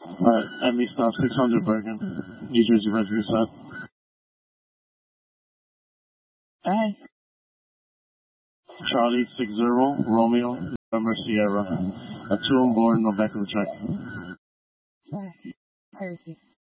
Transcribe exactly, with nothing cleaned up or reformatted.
Alright, Emmy stop six hundred Bergen, New Jersey Residence South. Alright. Charlie six zero, Romeo, November Sierra. A two on board, no back of the track. Alright. I receive.